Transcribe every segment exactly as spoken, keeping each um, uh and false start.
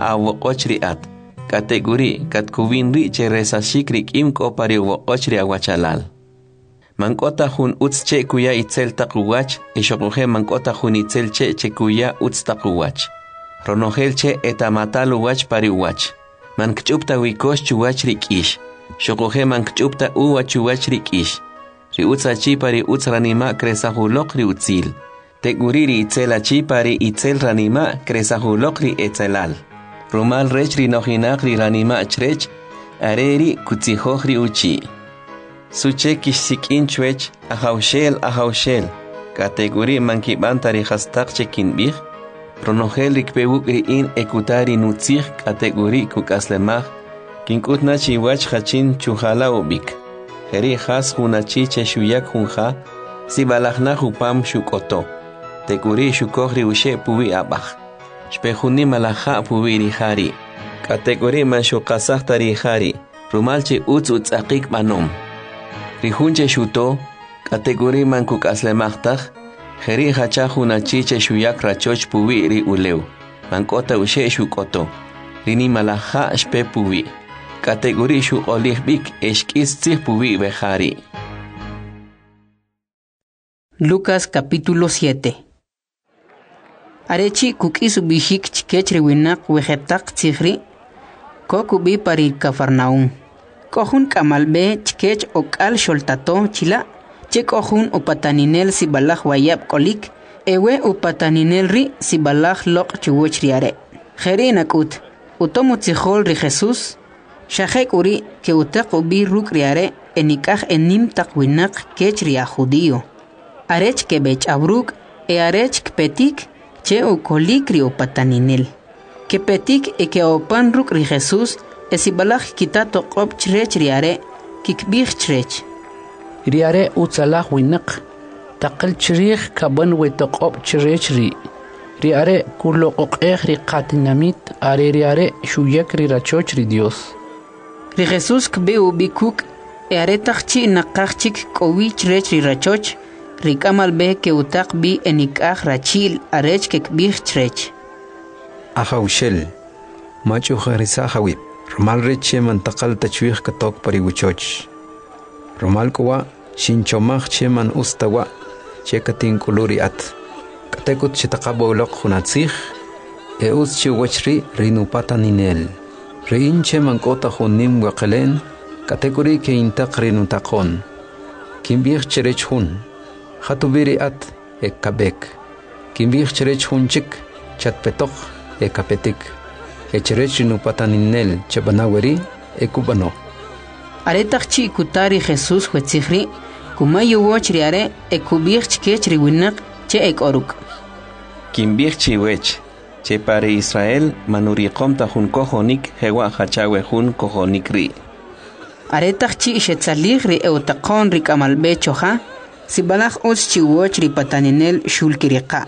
awoqoch riat. Kategori kat kubin ri che resa shikrik im ko pari woqoch ri awachalal. Mankota hun uts che kuya itzel taquwach, eshokuhe mankota hun itzel che che kuya uts taquwach. Ronogel che etamatalu wach pari wach. Mankchupta wikosh chuwach rikish. Shokuhe mankchupta uwa chuwach rikish. Ri utsa chi pari uts ranima kresahulok ri utzil. Teguriri itzela chi pari itzel ranima kresahulok ri etzelal. Rumal rech ri nojinak ri ranima chrech, areri kutzihoj ri uchi. Suche kishsikin chwech, ahaushel ahaushel. Kategori mankibantari hastak chekinbih. Ronogel rikpewuk ri in ekutari nutzih kategori kukaslemah. Kinkutna chiwach hachin chuhala ubik. Heri has hunachi che shuyak hunja, si balachna hupam shukoto. Teguri shukogri ushe puwi abach. Shpehuni malaha puwi rihari. Kategori man shukasah tarihari. Rumalche utz utz akik manom. Rihunche shuto, kategori man kukaslemachtaj. Heri hacha hunachi che shuyak rachoch puwi ri uleu. Mankota ushe shukoto. Rini malaha shpe puwi. Kategori shu olihbik eshkis puwi behari. Lucas capítulo siete. Arechi kukis ubishik chikech riwinak wejetak tzihri, kokubi pari Cafarnaum. Kohun kamalbe chikech okal sholtato chila, che kohun upataninel sibalach wayab kolik, ewe upataninel ri sibalach lok chuwoch riare. Jeri nakut, utomu tzihol ri Jesus, shahek uri ke utak ubi ruk riare enikaj enim takwinak kech ria judío. Arech ke bech abruk e arech kpetik che u kolik ri upataninel. Ke petik e ke opan ruk ri Jesus e sibalach kitato qop chrech riare kikbich chrech. Riare utsalah winak taqal chrich kaban wetaqop chrech ri. Riare kuloqoq ri qatinamit are riare shuyak ri rachoch ri Dios. Ri Jesus kbe ubikuk e aretachchi naqachchik kowich rech ri rachoch rikamal be ke utak bi enikaj rachil arech kekbich chrech. Ahaushel machu kharisa hawib romal reche mantaqal tachwih katok pari wuchoch. Romal kowa shinchomach cheman ustawa chekatin kuluri at. Katekut chitaqabo lok hunatzih e us chiwachri rinupata ninel. Reinche mankota hunim waqalen kategori ke intaq rinutaqon. Kimbich cherech hun. Hatubiri at e kabek. Kimbich cherech hunchik chatpetok e kapetik. E cherech rinupataninel chabanaweri e kubano. Aretachchi kutari Jesus huetzihri kumayu woch riare e kubich kech riwinak che ek oruk. Kimbich chiwech. Che pare Israel manuriqom tahun kohonik hewa hachawe hun kohonik ri. Aretach chi shetzalig ri eutaqon ri kamalbe choha, sibalach os chiwoch ri pataninel shulkiriqa.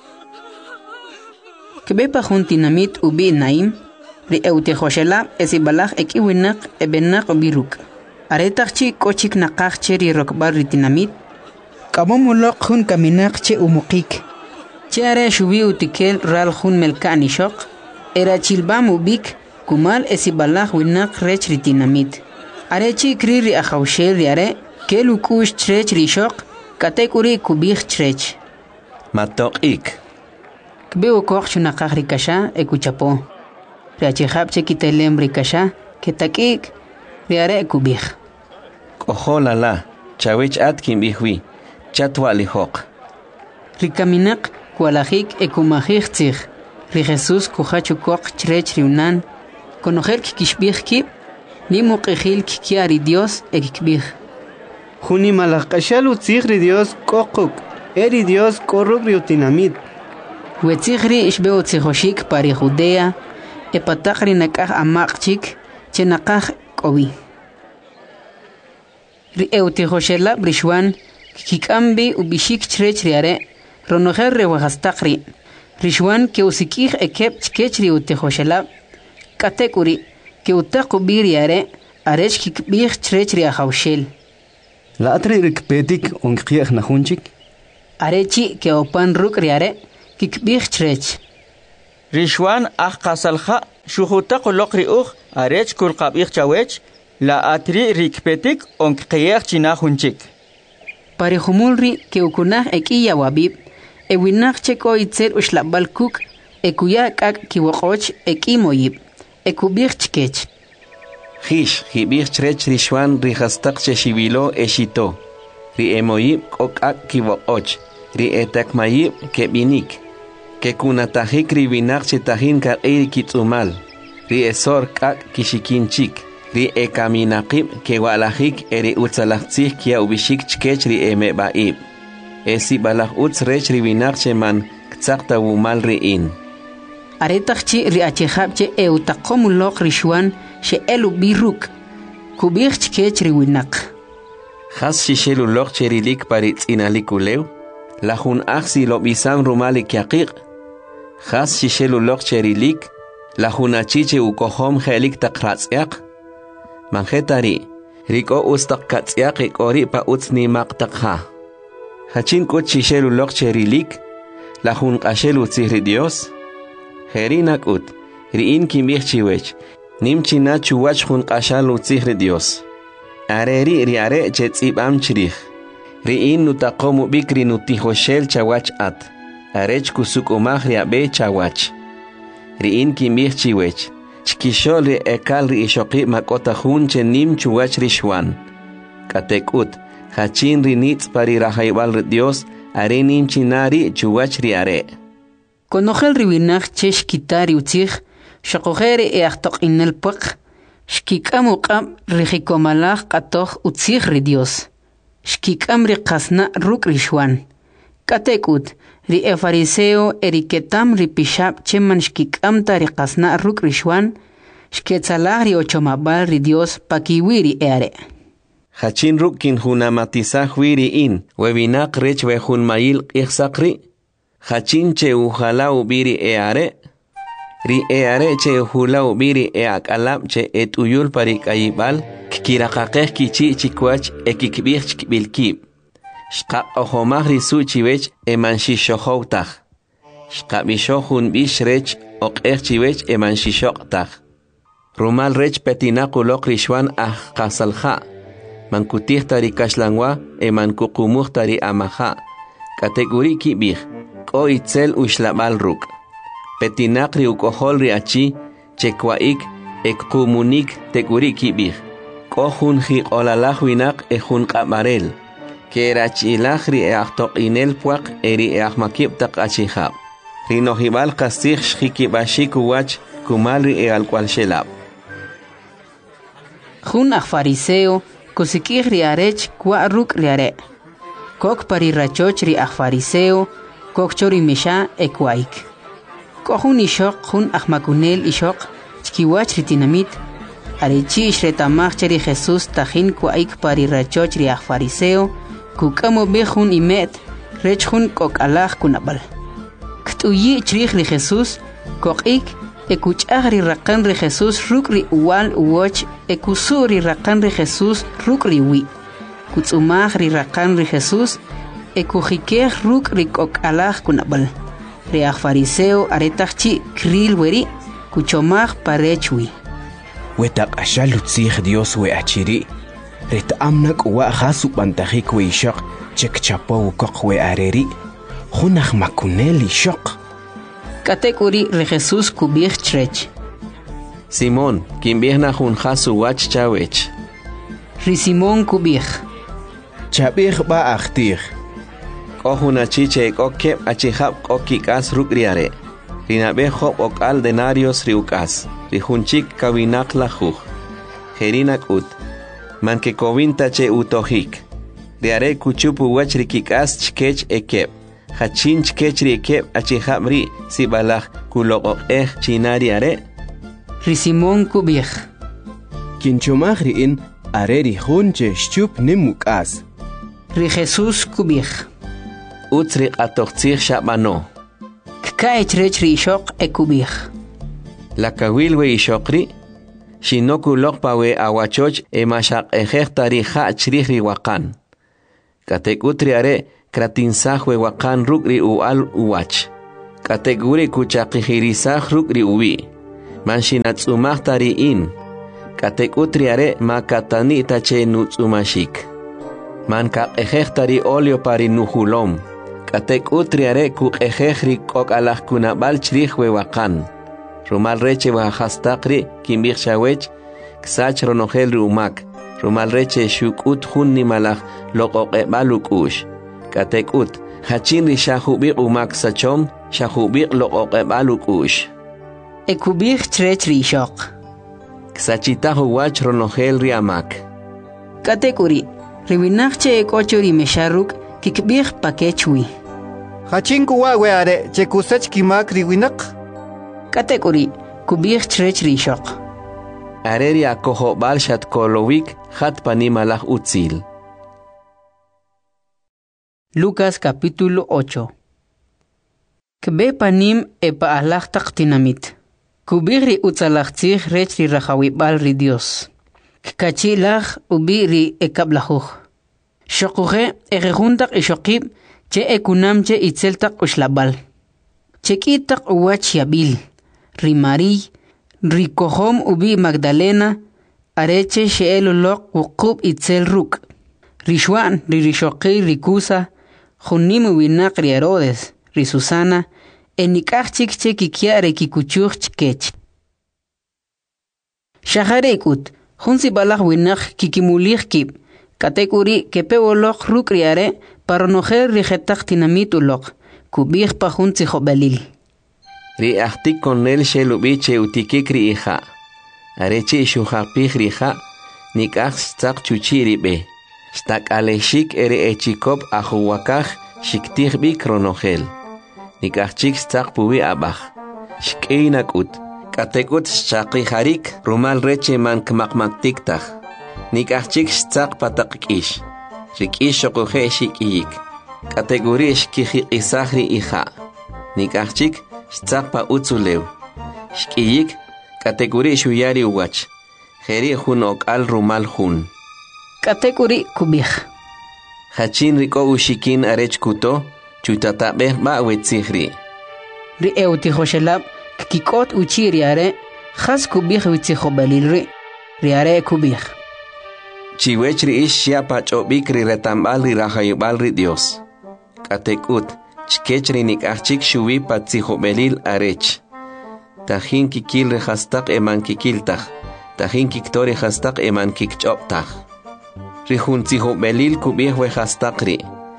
Kebepa hun tinamit ubi naim, ri eutejoshela esibalach ekiwinak ebenak ubiruk. Aretach chi kochik naqach che ri rokbar ri tinamit, kabomulok hun kaminak che umukik. Chiare shubi utikel ral hun melkani shok, era chilbam ubik, kumal esibalach winak rech ritinamit. Arechi kriri ahaushel riare, kelukush trech rishok, katekuri kubich trech. Matok ik. Kbeo koch chunakach rikasha ekuchapo. Riachihab chekitelem rikasha, ketakik, riare kubich. Koho lala, chawich atkim bihwi, chatwa lihok. Rikaminak, Kualajik e kumajik tzig, ri Jesus kuhachukok chrech riunan, konojer kikishbih kip, ni muqijil kikiari Dios e kikbih. Juni malakashalu tzig ri Dios kokuk, eri Dios korruk riutinamit. Huetzigri ishbeo tzijoshik pari Judea, e patakri nakaj amakchik, chenakaj kobi. Ri eutijoshela brishwan, kikambi ubishik chrech riare, Ronojer rewahastakri, Rishwan ke usikij ekep chkechri utejoshelab, katekuri, ke utakubiri are, arech kikbich chrechri ahaushel. La atri rikpetik onkiech nahunchik? Arechi ke opan rukri are, kikbich chrech. Rishwan ah kasalha shujuta qoloq riuj arech kulqab'ij chawech la atri rikpetik onqiyej china junchik. Parejumulri que ukunaj ekiya wabib, ewinaj cheko itzer ushlabal kuk, ekuya kak kiwoqoch ekimoyib, ekubij chkech. Hish, hibij chrech rishwan rihastak cheshibilo eshito. Ri emoyib kokak kiwoqoch, ri etakmayib kebinik. Que kunatajik ribinak chetahin ka eri kitsumal. Ri esor kak kishikinchik. Ri ekaminakib ke walajik eri utzalajtzih kia ubishik chkech ri emebaib. Esi balaj utz rech ribinak cheman ktsakta wumal riin. Aretakchi ri achejabche eutakomulok rishwan she elu biruk. Kubij chkech riwinak. Has shishelu lok cherilik paritz inalikulew. La jun aksi lo bisam rumalik yaqiq. Has shishelu lok cherilik. La jun achiche ukohom helik takratzyak. Manjetari. Riko ustak katzyak ikori pa utsni maktakha. Hachin kot shishelu lok cherilik. La jun ashelu tzihri Dios. Herinak ut. Riin kimbih chiwech. Nim china chuwach jun ashalu tzihri Dios. Areri riare chetzib am chirich. Riin nutakomu bikri nutihoshel chawach at. Arech kusuk umah riabe chawach. Riin kimbih chiwech. Chkishol ri ekal ri ishoqi makota hun che nim chuwach rishwan. Katekut. Hachin ri nitz pari rahaibal Dios. Are nim chinari chuwach riare. Konojel riwinach chesh kitari utzich. Shakojere e achtok inel puk. Shkikam uqam rihikomalach katoch utzich ri Dios. Shkikam ri kasna ruk rishwan. Katekut, ri e fariseo eriketam ri pishab cheman shkikam ta ri kasna ruk rishwan. Shketzalah ri ochomabal ri Dios pakiwiri eare. Hachin ruk kin hunamatizah wiri in. Webinak rech wehun mayil ichsakri. Hachin che uhala ubiri eare. Ri eare che hulau biri e akalab che et uyul parik ayibal kirakakeh kichi chikwach e kikbich bilkib. Shka ohomah risu chiwech e manshishohoutach. Shka bishohun bish rech ok chiwech e manshishoktach. Rumal rech petinakulok rishwan ah kasalha. Mankutih tari kashlangwa e mankukumuh tari amaha. Kategori kibich. Ko itzel ushlabal ruk. Petinak ri ukohol ri achi, chekwaik, ek kumunik tekuri kibir. Kohun hik olalach winak e hun kamarel. Kerachilach ri e achtok inel puak eri e achmakib tak achihab. Rinohibal kastich shikibashik uwach kumal ri e alkwal shelab. Hun ach fariseo, kusikih ri arech kwa ruk ri are. Kok pari rachoch ri ach fariseo, kok chori misha e kwaik. Kohun ishok hun ahmakunel ishok chkiwach ritinamit arechi ishretamach cheri Jesus tajin kwaik pari rachoch ri fariseo kukamo behun imet rech hun kok alach kunabal ktuyi chrich ri Jesus kokik ekuchah ri raqan ri Jesus ruk ri uwal uwoch ekusuri raqan ri Jesus ruk ri wi kutsumach ri raqan ri Jesus ekujikeh ruk ri kok alach kunabal Reach fariseo aretachchi kril weri kuchomach parechwi. Wetak ashalutzich Dios we achiri. Ret amnak wa khasu bantahik we ishok chek chapo kok we areri. Hunach makuneli shok. Katekuri re Jesus kubich trech. Simón, quien viene hun khasu wach chawech. Ri Simón kubich. Chabich ba achtir. Kohuna chiche kokke achihab kokikas rukriare. Rinabe hop ok al denarios riukas. Rihunchik kawinak lajuj. Herinak ut. Man que kovinta che utohik. Riare kuchupu wach rikikas chkech ekep. Hachin chkech rikep achihab ri sibalach kulok eh chinariare. Ri Simón kubich. Kinchomach riin are rihunche shchup nimukas. Ri Jesus kubich. Utsri atochtzir shabano. Kkaech rech ri ishok ekubich. La kawilwe ishokri. Shinoku lokpawe awachoch e mashak ejech tarija chrich ri wakan. Katek utri are kratinsahwe wakan ruk ri ual uwach. Katek uri kuchakihirisah ruk ri uwi. Manshinatsumaq tari'in. Katekut riare ma katani tache nutsumashik. Man kaqejej tari olio pari nuhulom. Katekut riare kuqejej ri kokalaj kunabal chrij wewakan. Rumal reche wahastakri kimbir shawech. Ksach ronogel rumak. Rumal reche shukut hun nimalaj loqoqe balukush. Katekut hachin ri shahubiq umak sachom shahubiq loqoqe balukush. Ekubir trech rishok. Ksachitahu wach ronogel riamak. Katekuri, riwinakche ekochori mesharuk kikbir pakechwi. Hachin kuwa weare chekusach kimak riwinak. Katekuri, kubir trech rishok. Areri akoho balshat kolowik hat panimalaj utzil. Lucas capítulo ocho. Kbe panim epa alaj taqtinamit. Kubiri utzalachtzig rech ri rajawibal ri Dios. Kachilach ubiri ekablajuj. Shokuje egejuntak ishokib che ekunamche itzeltak ushlabal. Chekitak uwach yabil. Ri Mari, ri kohom ubi Magdalena, areche sheelolok ukub itzel ruk. Ri Shwan, ri rishoki ri Kusa, junimu winak ri Herodes, ri Susana, enikachik che kikiare kikuchuch chkech. Shaharekut, hunsi balach winak kikimulich kib, katekuri kepewolok rukriare paronojer rijetak tinamitulok, kubich pa hunsi jobelil. Ri ahtik konel shelubiche utikikri ija. Areche shuhapich rija, nikach stak chuchiri be. Stak aleshik ere echikop ahuwakaj shiktich bi kronogel. Nikachik stak puwi abaj. Shkeinakut. Katekut shaqiharik rumal reche man kmakmaktiktach. Nikachik stak patakkish. Rikish shokuhe shikiyik. Kategori shkihik isahri ija. Nikachik stak pa utsulew. Shkiyik kategori shuyari uwach. Jeri hun okal rumal hun. Katekuri kubich. Hachin riko ushikin arech kuto, chutatabeh ba wetzihri. Ri eutihoshelab, kikot uchiriare, has kubich witzihobalilri, riare kubich. Chiwechri ish shiapach obikri retambal ri rahayubal ri Dios. Katekut, chkechri nikachik shuwi patzihobelil arech. Tajin kikil rehastak eman kikiltach, tajin kiktori hastak eman kikchoptach. Rijunziho belil kubih wehastakri.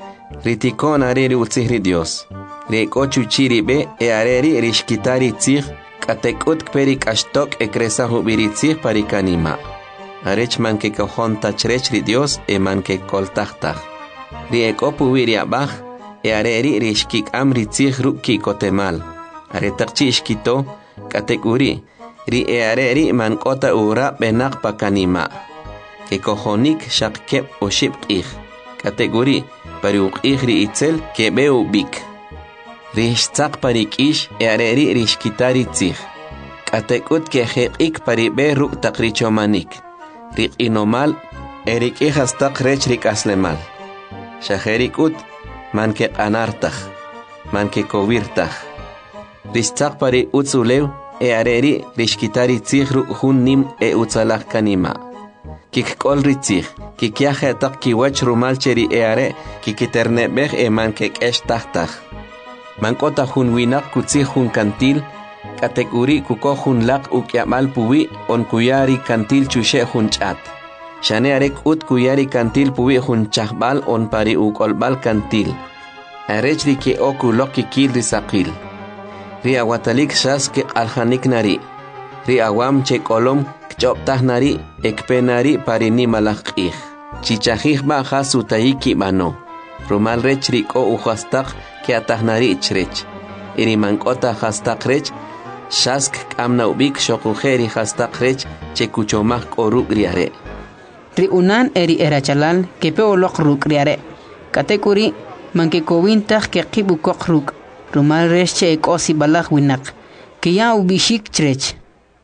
Ritikon areri utzihri Dios. Rikochu chiri be e areri rishkitari tzih. Katekut kperik ashtok ekresahu biritzih parikanima. Arech man ke kohon tachrechri Dios e man ke koltachtach. Riekopu viriabach e areri rishkik amri tzih ruki kotemal. Aretakchi ishkito katekuri. Ri e areri man kota ura benak pakanima. Que cojonik shakep o shipqih. Kategori pariuqih ri itzel que beu bik. Rishtzak parikish e areri rishkitari tzih. Katekut que jekik paribe ruk takrichomanik. Rik inomal erik ihastak rech rik aslemal. Shaherikut man que anartach. Man que kovirtach. Rishtzak pari utzulew e areri rishkitari tzih ruk hun nim e utzalach kanima. Kik kol ritzich, kik yahe tak ki wach rumal cheri eare, kik eterne bech e man kek esh tachtach. Man kota hun winak kutzich hun kantil, kateguri kuko hun lak ukyamal puwi on kuyari kantil chushe hun chat. Shane arek ut kuyari kantil puwi hun chahbal on pari ukolbal kantil. Arech ri ke oku lok kikil risakil. Ri awatalik shas ke alhanik nari. Ri awam che kolom kchoptah nari ekpenari parini malakih. Chichahih ba hasu taiki bano. Rumal rech riko uhastak ke atah nari chrech. Iri mankota hastak rech. Shask kamna ubik shokujeri hastak rech che kuchomah koruk riare. Ri unan eri erachalal ke peolok ruk riare. Katekuri manke kowintah ke kibu kokruk. Rumal rech che ekosi balak winak. Ke ya ubishik chrech.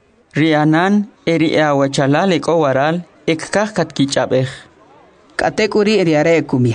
Rianan eri awachalal eko waral ekkah katkichabej. Katekuri eriare ekubih.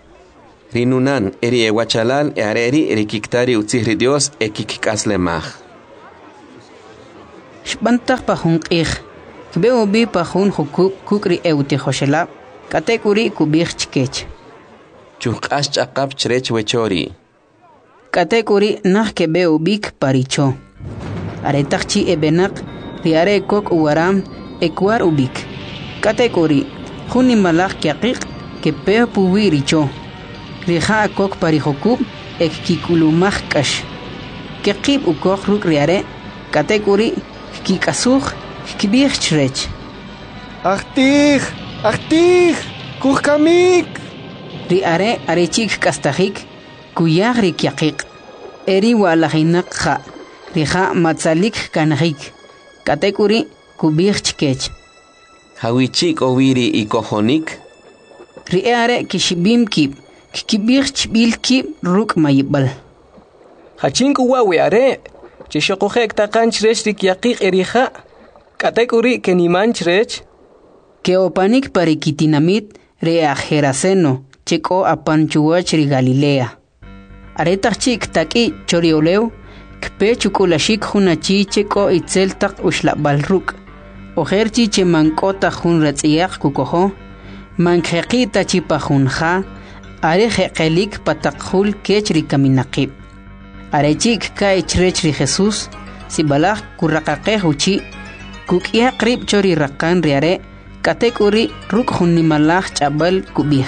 Rinunan eri ewachalal eareri erikiktari utzihri Dios ekikikaslemaj. Shbantaj pajun q'ij. Kbeo bi pajun jukub kukri euti joshelab. Katekuri kubij chkech. Chuk'ash ch'aqap chrech wechori. Katekuri nah kebeo bik paricho. Aretaj chi ebenak riare kok uwaram ekwar ubik. Katekuri juni malak kiaqiq kepeo puwiricho. Rija kok parijokub ek kikulumaj kash. Kekib ukok ruk riare katekuri kikasuj kibij chrech. Achtij, achtij, kukamik. Riare arechik kastajik kuyag rikiaqiq. Eri walajinak ja. Rija matzalik kanajik. Katekuri kubij chkech. Hawichik oviri y kojonik. Riare kishibim kib. Kibij chbil kib ruk mayibal. Hachinku wawe are. Chishokojek takan chrech rikiaqiq erija. Katekuri keniman chrech. Keopanik parikitinamit reajeraceno. Cheko apanchuach ri Galilea. Aretaj chik taki chorioleu. Kpe chukulashik hunachi cheko itzel tak ushlabal ruk. Ojerchi che mankota hun ratziyak kukoho. Mankheqita chipa hunja. Are jeqelik patakjul kech ri kaminaqib. Arechik ka ichrech ri Jesús. Sibalaj kurraqaqe huchi. Kukia qrib chori raqan riare. Katekuri ruk hunimalaj chabal kubij.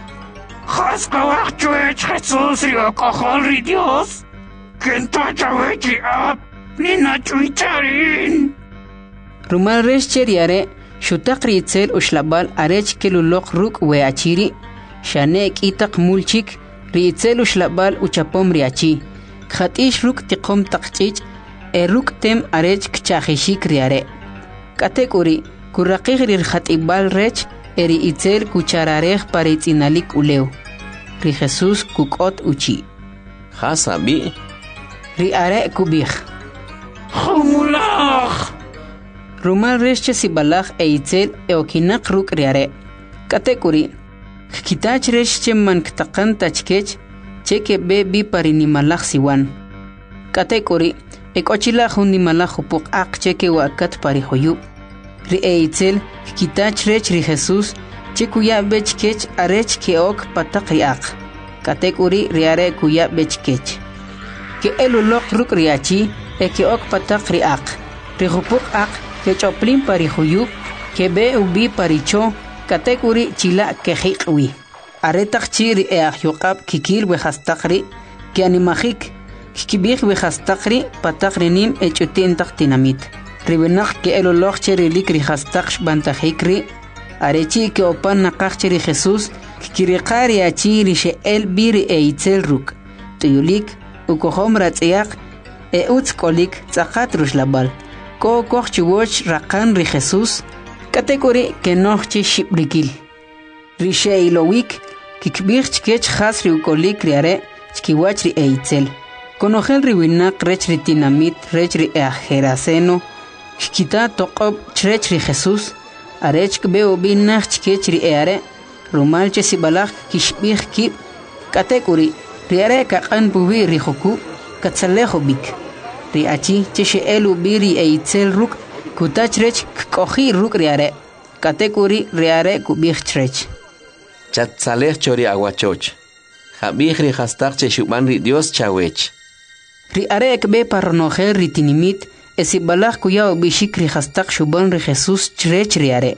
Jaskawak chuech Jesús rio kojol ri Dios. Kenta chawechi ap. Nina chuicharin. Rumal resh riare. Shutak ritzel ushlabal arech kelulok ruk weachiri. Shanek itak mulchik. Ritzel ushlabal uchapom riachi. Khatish ruk tiqom taqchich. E ruk tem arech kchajishik riare. Katekuri. Kurraqig rir khatibal rech. Eri itzel kuchararej paritzinalik uleu. Ri Jesús kukot uchi. Hasabi. Ri are kubij. Humulaj. Rumal resche sibalaj e itzel e okinak ruk riare. Katekuri. Kitach resche man ktaqan tachkech. Cheke be bi parinimalaj siwan. Katekuri. E kochilaj unimalaj upuk ak cheke wakat parijoyub. Ri e itzel kitach rech ri Jesús. Chekuya bechkech arech keok patak riak. Katekuri riare kuya bechkech. Ke elulok ruk riachi e keok patak riak. Rijupuk ak ke choplin parijuyub ke be ubi paricho. Katekuri chila kejiqwi. Aretak chiri e ahyuqab kikil wejastakri ke animajik. Kikibij wejastakri patak nim e chutin tak tinamit. Ribenak ke elulok cheri lik rijastak bantajikri. Arechi ke opan naqaqcheri Jesús kiriqari achi rishe el biri e itzel ruk. Tuyulik ukohom ratziak e utskolik tzaqat rushlabal. Ko kochchi woch raqan ri Jesús katekuri ke nochchi shibrikil. Rishe ilowik kikbij chkech khas ri ukolik riare chkiwach ri e itzel. Konojel riwinak rech ri tinamit rech ri e ajeraceno. Kikita toqob chrech ri Jesús. Arech kbeo binach chkech ri eare. Rumal che sibalaj kishbij kib. Katekuri riare kaqan bubi ri joku. Katzalejo bik. Ri achi che she elu biri e itzel ruk. Kutach rech kohi ruk riare. Katekuri riare kubij chrech. Chatzalej chori aguachoch. Jabij ri hastak che shuban ri Dios chawech. Ri are kbe parnojer ri tinimit. Esibalaj kuya bishik ri hastak shuban ri Jesús chrech riare.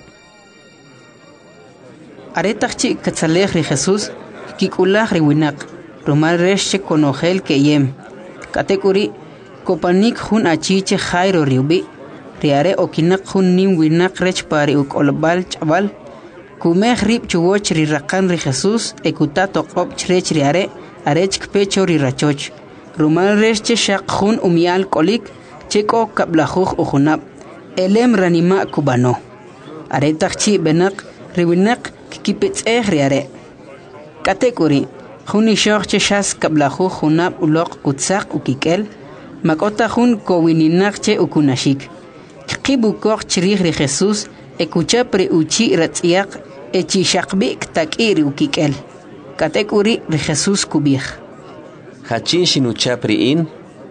Aretakchi katzalej ri Jesús kikulaj ri winak. Rumal resche konojel ke yem. Katekuri kopanik hun achiche jairo riubi. Riare okinak hun nim winak rech pari ukolbal chabal. Kumej rib chuwoch ri raqan ri Jesús ekuta toqob chrech riare. Arech kpecho ri rachoch. Rumal resche shaq hun umial kolik. Cheko kablajuj ujunab. Elem ranima kubano. Aretakchi benak riwinak kikipetz eh riare. Katekuri. Juni shoch cheshas kablajuj junab ulok kutzak ukikel. Makota jun kowininak ukunashik. Kibu koch chirih ri Jesús. Ekucha pre uchi ratziak. Echi shakbi ktakiri ukikel. Katekuri ri Jesús kubij. Hachin shinucha priin.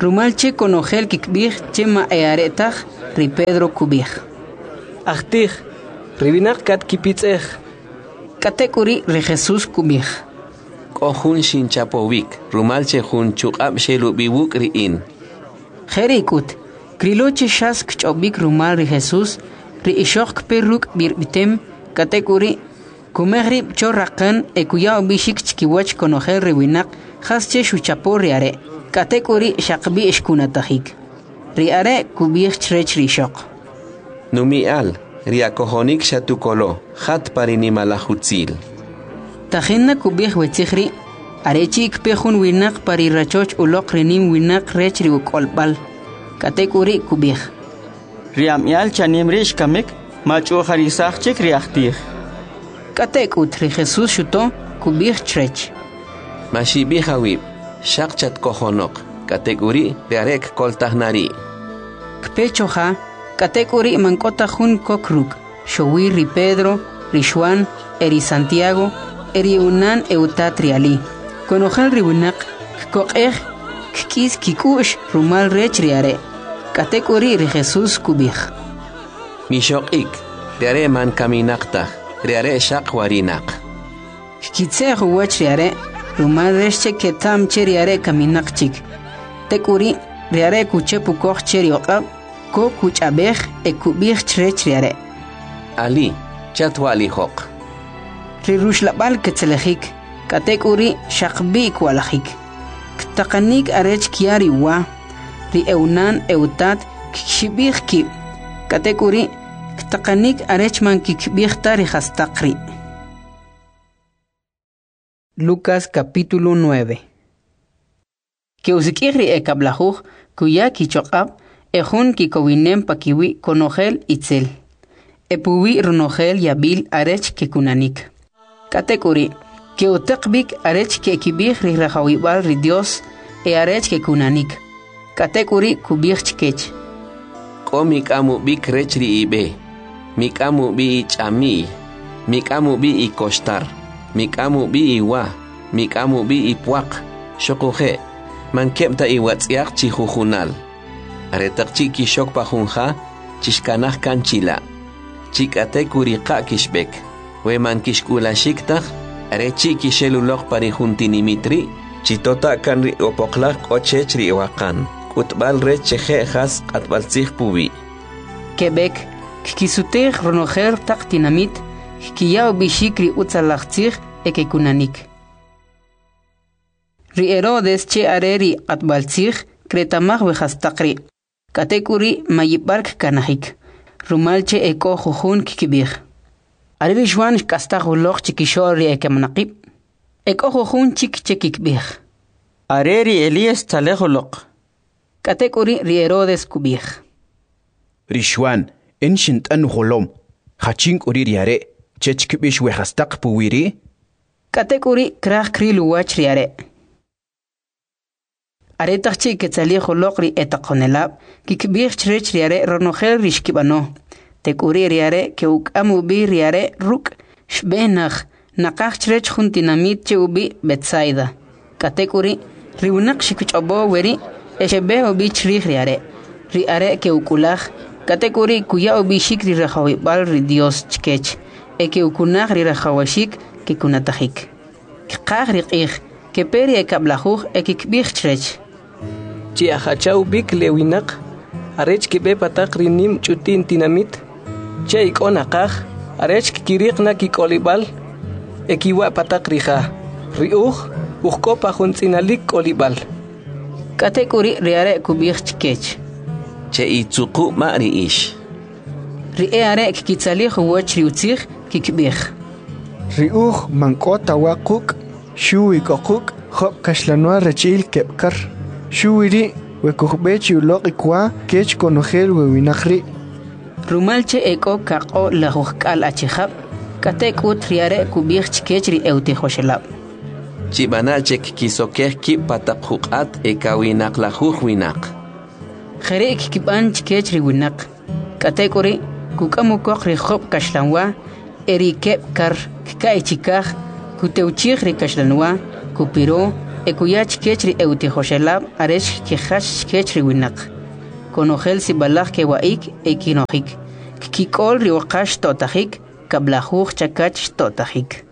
Rumal che conogel kikbih che ma earetag ri Pedro kubih. Achtih, ribinak kat kipitzeh. Katekuri ri Jesús kubih. Kohun shin chapovik, rumal che hun chukab shelu biwuk riin. Jerikut, kriloche shas kchobik rumal ri Jesús, ri ishok perruk birbitem, katekuri, kumehri chorrakan e kuyao bishik chkiwach conogel ribinak, hasche shuchapo riare. Katekuri shaqbi ishkunatahik. Riare kubih chrech rishok. Numi al, riakohonik shatukolo, hat parinimalahutzil. Tajinna kubih wetzihri, arechi ikpehun winak parirachoch ulok rinim winak rech riukolbal. Katekuri kubih. Riamial chanimrish kamik, machu harisachchik riachtih. Katekut ri Jesús shuto kubih chrech. Mashibih hawib. Shakchat kohonok, kategori riarek koltahnari. Kpechoja, kategori mankota jun kokruk, showi ri Pedro, ri Juan, eri Santiago, eri unan eutatriali. Konojal ri winak, kokej, kikis kikush rumal rech riare. Kategori ri Jesús kubih. Mishok ik, riare man kaminakta, riare shak warinak. Kitse huwach riare. Rumal resche que tam cheriare kaminakchik. Tekuri riare kuche pukoch cheriokab, ko kuchabej e kubih chrechriare. Ali, chatwali hok. Rirushlabal ketzelejik, katekuri shakbi kwalajik. Ktakanik arech kiari wa, ri eunan eutat kikshibih ki. Katekuri ktakanik arech man kikbih tari hastakri. Lucas capítulo nueve. Que usikiri e kablajuj, kuya kichokab, ejun kikowinem pakiwi konogel itzel. Epuwi runogel yabil arech ke kunanik. Katekuri, que utekbik arech ke kibih ri rajawibal ri Dios e arech ke kunanik. Katekuri kubih chkech. Ko mikamu bik rechri ibe, mikamu bi chami, mikamu bi i kostar. Mikamu bi iwa, mikamu bi ipuak, shokuhe, man kepta iwatsiak chihujunal. Aretak chiki shok pahunja, chishkanah kanchila. Chikate kurika kishbek, we man kishkula shiktak, are chiki shelulok parihuntinimitri, chitota kanri opoklak ochechri iwakan, kutbal re cheje has atbalzih pubi. Quebec, kikisutej ronojer tak dinamit, Kiyao bishikri utzalachtzich eke kunanik. Ri Herodes che areri atbaltzich kretamach vejastakri. Katekuri mayibark kanahik. Rumalche eko jujun kikibich. Areri Juan kastajuloch chikishori eke manakib. Eko jujun chik chekikbich. Areri Elias talejolok. Katekuri ri Herodes kubich. Rishwan enshint an holom. Hachink uririare. Chechkibish wehastak puwiri? Katekuri krach krilu wachriare. Aretachchi ketzalijo lokri etakonelab, kikbich chrechriare ronogel rishkibano. Tekuri riare ke ukamu bi riare ruk, shbenach, nakach chrech juntinamit che ubi betsaida. Katekuri riunak shikuchobo weri, eshebe ubi chrich riare. Riare ke ukulach, katekuri kuya ubi shikri rejawibal ri Dios chkech. Eke ukunag rirajawashik ke kunatajik. Kikag rikig, ke peri e kablajuj e kikbich chrech. Chi achachau bik lewinak, arech ke be patak rinim chutin tinamit, che ikonakaj, arech kikirik na kikolibal, e kiwa patak rija. Riuj, ujko pajunzinalik kolibal. Katekuri riare kubich chkech. Che itzuku ma riish. Riare kikitzalij uwach riutzich, kikbich. Riuj mankota wakuk, shui kokuk, hop kashlanua rechil kepkar. Shuiri, wekukbechi ulok ikwa, kech konogel wewinakri. Rumalche eko kako lahujkal achihab, katekut riare kubich chkech ri eutijoshelab. Chibanalchek kisokeh ki patakhukat ekawinak lahuj winak. Jere kikiban chkech ri winak. Katekuri kukamukok ri hop kashlanwa, eri kep kar kikaichikaj, kuteuchich ri kashlanwa, kupiro, ekuyach kechri eutihoshelab aresh kehach kechri winak konojel sibalaj ke waik ekinojik kikol riwaqash totajik kablajuj chakach totajik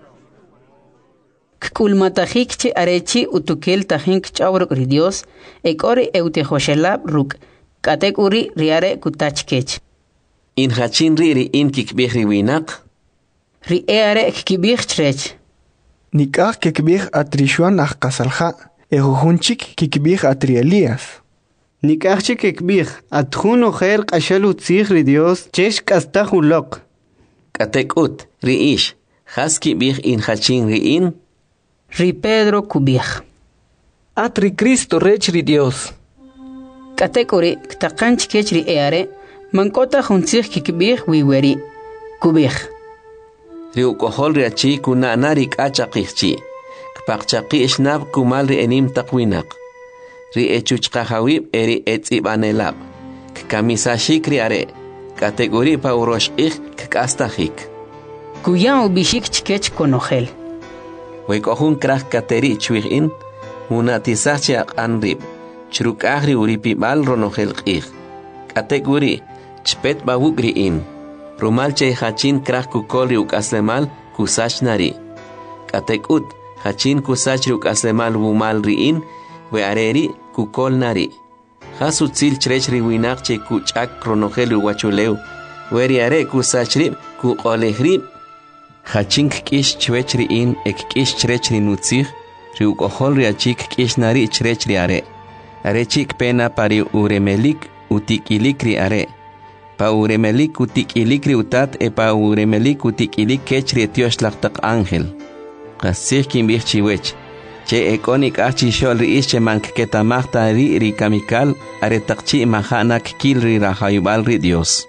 kulmatajik che arechi utukel tajink chawruk ri Dios ekori eutihoshelab ruk katekuri riare kutach kech in hachin ri ri in kikbih ri winak ri eare kikbih chrech nikah kikbih atrishuan aj kasalja ejujunchik kikbih atri Elías nikah chik kikbih atjun ojer qashalu tzig ri Dios chesh kastajulok katekut ri ish haski bih in hachin ri in ri Pedro kubih atri Cristo rech ri Dios katekuri ktaqanch kechri eare mankota juntzig kikbih wiweri kubih ri ukohol ri achi kuna nari kachaqihchi kpaqchaqi ishnab kumal ri enim taqwinak ri echuchqahawib eri etzibanelab kamisashik ri are kategori pa uroshqih kkastajik kuya ubishik chkech konojel wekohun kraj kateri chwihin munatisach aqanrib chrukahri uripibal ronojel qih kategori chpet bawugri in rumal che hachin kraj kukol ri ukaslemal kusach nari katekut hachin kusach ri ukaslemal wumal ri in we areri kukol nari hasu tsil chrech ri winak che kuchak ronojel uwachuleu weri are kusach ri kuqolehri hachin kish chwech ri in ek kish chrech ri nutzig ri ukohol ri achik kish nari chrech ri are are chik pena pari uremelik utikilik ri are pa uremelik utikilik ri utat e pa uremelik utikilik kech ri Dios laqtaq ángel qasih kim bih chiwech che ekonik achi shol ri ische mank ketamaqta ri ri kamikal are taqchi mahanak kil ri rahayubal ri Dios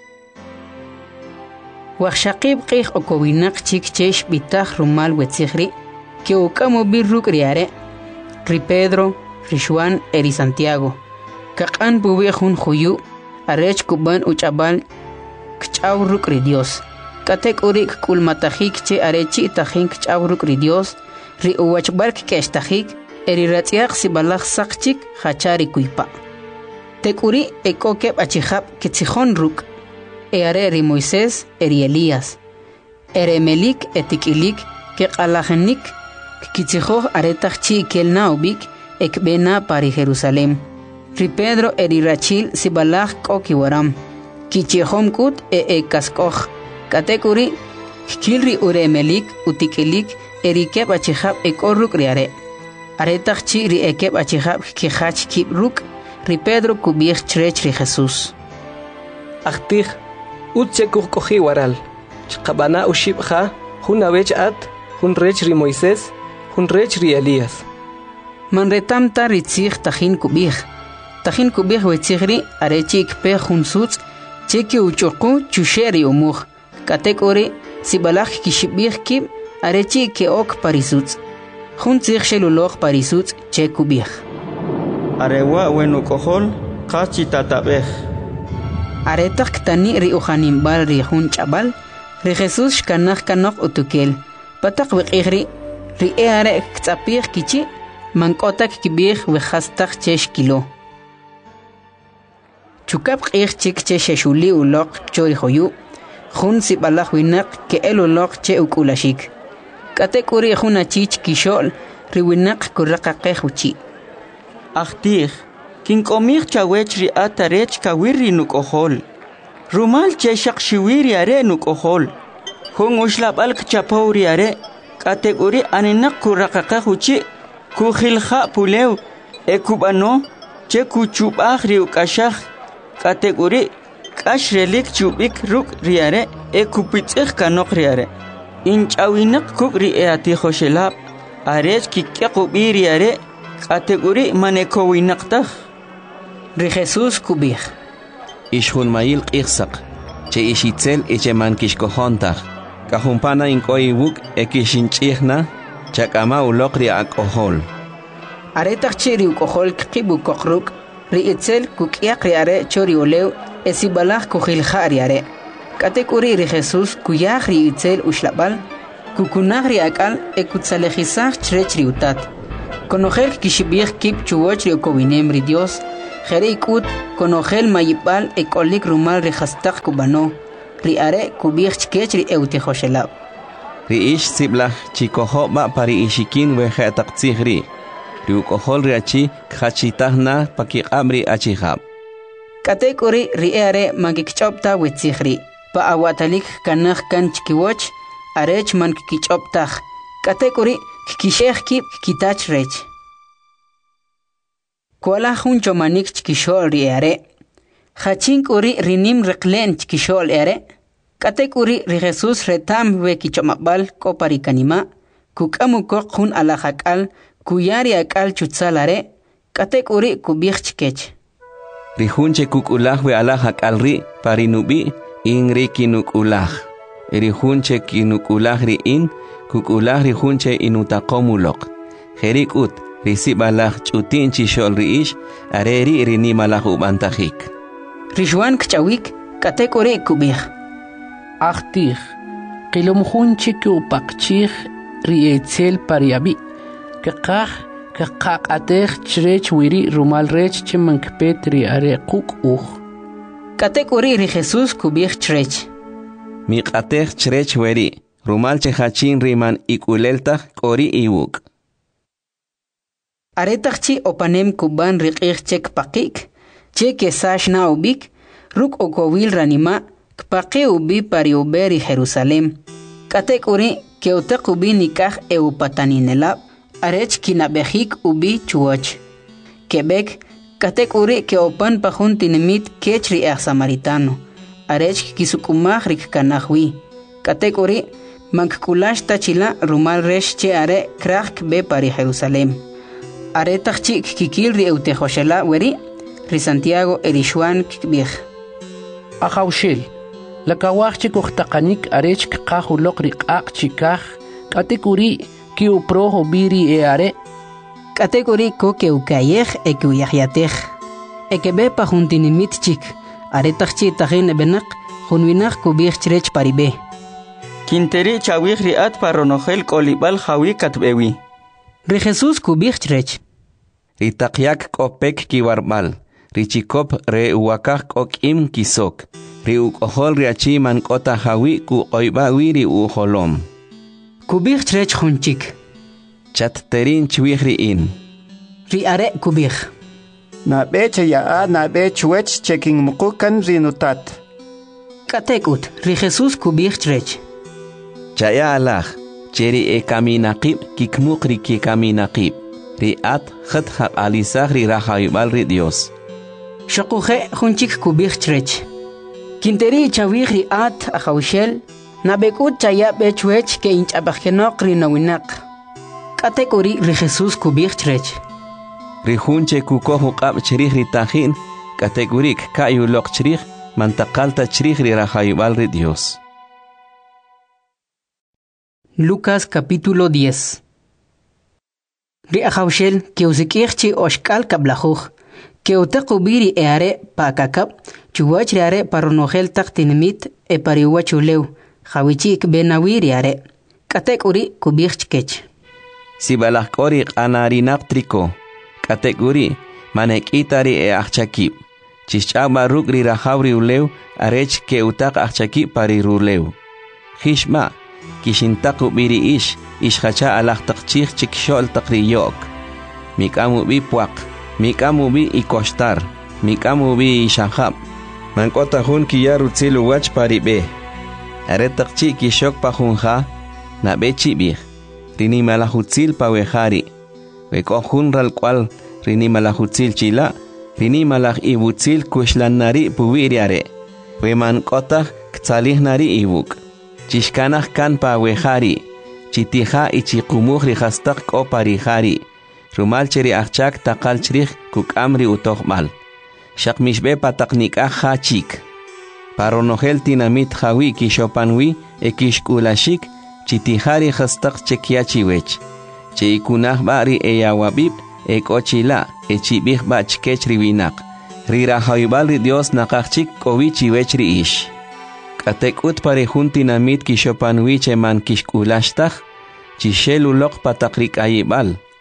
waxaqib qih okowinak chik chesh bitaj rumal wetzigri que ukamo birruk riare ri Pedro ri Juan eri Santiago kaqan bubejun khuyu arech kuban uchabal kchawruk ri Dios katek urik kulmatajik che arechi tajin kchawruk ri Dios ri uwachbark keshtajik eri ratsiaq sibalaj saqchik hachari kuipa tekuri ekokeb achihab kitsijon ruk eare ri Moisés eri Elías eremelik etikilik ke qalajenik kitsijo aretajchi kelna ubik ekbena pari Jerusalem ri Pedro eri rachil sibalaj kokiwaram kichihom kut e e kaskoj katekuri kilri uremelik utikilik eri keb achihab ekorruk riare aretajchi ri ekeb achihab kihach kibruk ri Pedro kubih chrech ri Jesús achtih utchekuj koji waral chqabana ushibja juna vech at jun rech ri Moisés jun rech ri Elías manretam ta ritzig tajin kubih tajin kubih wetzigri arechik pe jun sutz cheki uchoqu chusheri umuj katekori sibalaj kishibih kib arechi ke ok parisutz jun tzig sheluloj parisutz che kubih arewa wenu kohol qachi tatabej aretak tani ri uhanim bal ri jun chabal ri Jesús kanaj kanoj utukel patak wiqigri ri eare ktsapih kichi mankotak kibih we khastak chesh kilo chukap qih chik che sheshuli uloq chori khoyu jun sibalaj winak ke el uloq che ukulashik katekuri jun achich kishol ri winak kuraqa qehuchi achtih kin komih chawech ri atarech kawiri nukohol rumal che shaqshiwiri are nukohol jun ushlabal kchapawri are katekuri aninak kuraqa qehuchi kujilja pulew ekubano che kuchubaj ri ukashaj kategori kashrelik chubik ruk riare ekupitsig kanok riare inchawinak kuk ri eati khoshelab arech kikequbi riare kategori manekowinaqtaj ri Jesús kubih ishun mayil qixsaq che ishitzel eche mankishkojontaj kajumpana inkoibuk ekishinchihna chakama uloq ri akohol aretaj chiri ukohol kibu kokruk ri itzel kukiaq ri are chori olew esibalaj kujilja ri are katekuri ri Jesús kuyaj ri itzel ushlabal kukunaj ri akal ekutsalejisaj chrech ri utat Conogel kishibih kip chuwach ri okowinem ri Dios. Jere ikut conogel mayipal ekolik rumal ri hastak kubano. Ri are kubih chkech ri euti joshelab. Ri ish siblah chikoho ba pari ishikin weje taktsihri. Ri ukohol ri achi khachitahna pakiqamri achihab. Katekuri ri are magikchopta wetzihri. Pa awatalik kanach kan chkiwoch arech man kichoptah. Katekuri kisheh kip kitach rech. Kuala hun chomanik chkishol ri are. Hachink uri rinim reklen chkishol are. Katekuri ri Jesus retam we kichomabal kopari kanima. Kukamu kok hun alahakal kuyari akal chutsalare. Katekuri kubich chkech. Ri hunche kukulah we alahakal ri parinubi in ri kinukulah. Ri hunche kinukulah ri in kukulah ri hunche inutakomulok. Jerik ut risibalah chutin chishol ri ish areri rini malah ubantahik. Rishwan kchawik katekuri kubih. Achtih qilum hunche kupakchih ri etzel pariabi. Kakah kakaqateh chrech wiri rumal rech chemankpet ri are kuk uh. Katekuri ri Jesus kubih chrech. Miqateh chrech weri. Rumal chehachin riman ikulelta kori iwuk. Aretachchi opanem kuban riqih chek pakik. Che kesash na ubik. Ruk okowil ranima. Kpake ubi pari uberi Jerusalem. Katek uri keutek ubi nikah eupataninelab. Arech kinabehik ubi chuoch. Quebec. Katek uri keopan pahun tinemit kechri eh samaritano. Arech kisukumah rik kanahwi. Katek uri Mankulash tachila rumal resh che are krak be pari Jerusalem. Are tachchi kikil ri eutejoshela weri ri Santiago erishuan kibih. Ahaushil. La kawachchi kuhtakanik arech kakahulok ri ak chikah katekuri ki uproho biri e are. Katekuri ko ke ukayeh e ke uyahyateh. E ke be pa juntinimit chik. Are tachchi tahin ebenak junwinach kubih chrech paribe. Kinteri chawih riat paronogel kolibal jawi katbewi. Ri Jesus kubih chrech. Ri takyak kopek kiwarbal. Ri chikop re uwakak okim kisok. Ri ukohol ri achi man kota jawi ku oibawi ri uholom. Kubih chrech hunchik. Chat terin chwih ri in. Ri are kubih. Na beche ya a na bech wech checking mukukan rinutat. Katekut ri Jesus kubih chrech. Chaya alah, cheri e kaminaqib kikmuk ri ki kaminaqib. Ri at khat haq alisah ri rahayubal ri Dios. Shakuhe hunchik kubih chrech. Kinteri chawih ri at ahawshel. Nabekut chaya bechwech ke inch abakhenok ri nawinak. Katekuri ri Jesus kubih chrech. Ri hunche kukohu qab cherih ri tahin. Kategurik kayulok cherih mantakalta cherih ri rahayubal ri Dios. Lucas capítulo diez. Ri ahawshel que usikirchi oshkal kablajuj. Que utakubiri eare pakakab. Chuwach riare paronogel taktinimit e pariwachuleu. Jawichik benawiri are. Katek uri kubich kech. Sibalah kori anarinak triko. Katek uri manek itari e achakib. Chichaba rugri rahavri uleu arech ke utak achakib pari ruleu. Hishma. Kishintaku biri ish, ish hacha alah takchich chikshol takriyok. Mikamu bi puak, mikamu bi ikostar, mikamu bi ishahab. Mankota hun kiyaru tsilu wach paribe. Are takchi kishok pahunha, na bechi bih. Rini malahutsil pawehari. Weko hun ral kwal, rini malahutsil chila, rini malah ibutsil kushlan nari puwiriare. We mankota ktalih nari ibuk. Chishkanah kan pa wehari, chitiha ichikumuh rihastak ko parihari. Rumal cheri achak takal cherih kuk amri utohmal. Shak mishbe pataknik ah hachik. Paronogel tinamit hawi kishopanwi e kishkulashik, chitihari hastak chekiachiwech. Che ikunah bari e yawabib e kochila e chibih ba chkech riwinak. Rira haibal ri Dios nakachik kowichiwech ri ish. Katek ut pare juntinamit kishopanwi che man kishkulashtah, chishelu lok patakrik ayibal,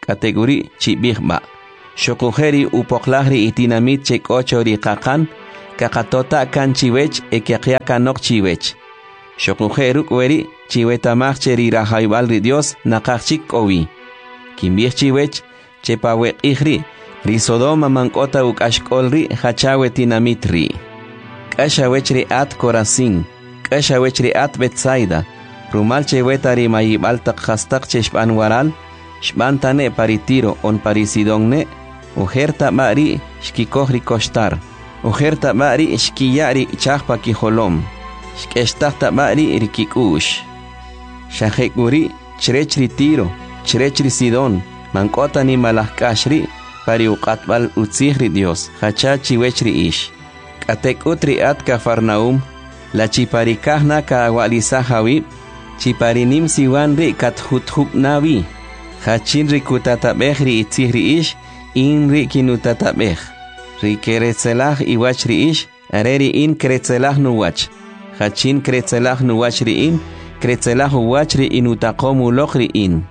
categori chibigba. Shokujeri upoklahri itinamit chek ocho ri kakan, kakatota kan chiwech ekiakiaka nok chiwech. Shokujeru kweri chiwetamach cheri rahaibal ri Dios nakachik owi. Kimbich chiwech chepawek ihri, ri Sodoma mankota ukashkolri hachawe tinamitri. Kashawechri at Corazín, kashawechri at Betsaida, rumal chewetari mayibal takhastak cheshpan waral, shbantane paritiro on parisidonne, ujerta mari shkikohri kostar, ujerta mari shkiyari chahpa kijolom, shkestakta mari rikikush. Shahekuri chrechri tiro, chrechri sidon, mankota ni malakashri, pari uqatbal utzihri Dios, hachachi wechri ish. Atek utri at Cafarnaum, la chiparikahna ka awalisa hawib, chiparinim siwanri kat huthub nawi, hachinri kutatabehri itzihri ish, inri kinutatabeh, ri keretzelah iwachri ish, areri in keretzelah nuwach, hachin keretzelah nuwachri in, keretzelah uwachri inutakomu lochri in.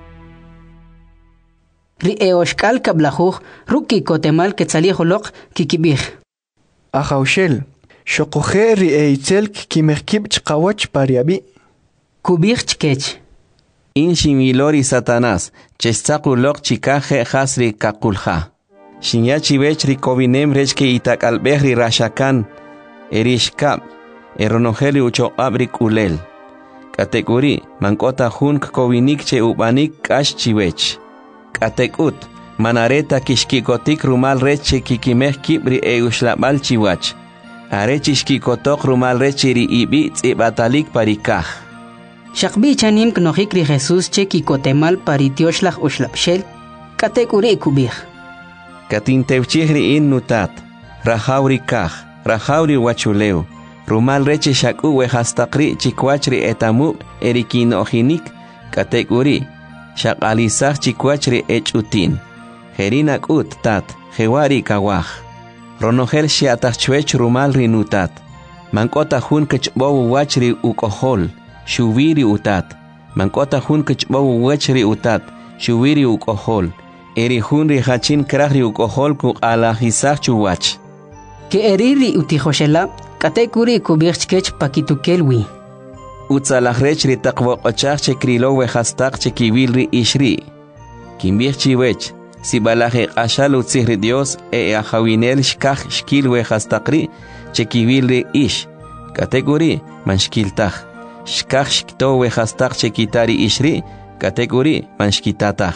Ri eoshkal kablajuj, ruki kotemal ketzalihulok kikibih. Ahaushel, Shokoje ri eitzel kimerkib chkawach pariabi. Kubich chkech. In shimilori Satanás, chestakulok chikaje hasri kakulha. Shinyachi bechri kovinem rechke itak albehri rashakan, erishkab, eronogeli ucho abrik ulel. Kategori, mankota hunk kovinik che ubanik kash chivech. Katekut, manareta kishkikotik rumal reche kikimeh kibri eushlabal chiwach. Arechishkikotok rumal rechiri ibi tsibatalik parikaj. Shakbi chanim knojikri Jesús che kikotemal paritioshlah ushlapshel, katekuri kubih. Katintevchihri in nutat, rahauri kaj, rahauri wachuleu, rumal reche shaku wehastakri chikwachri etamu erikinohinik, katekuri, shakalisaj chikwachri echutin. Herinak ut tat, hewari kawaj. Ronogel shiatachwech rumal rinutat. Mankota hun kechbowu wachri ukohol, shuviri utat. Mankota hun kechbowu wachri utat, shuviri ukohol. Eri hun rihachin krahri ukohol kuk alajisach chuwach. Ke eriri utijoshela, katekuri kubirchkech pakitukelwi. Utzalajrech ritakwo ochach chekrilo wehastak chekivilri ishri. Kimbirchiwech. Si balaje ashal utzihri Dios e ahawinel shkaj shkil wehastakri chekivilri ish. Kategori man shkiltaj. Shkaj shkto wehastak chekitari ishri. Kategori man shkitataj.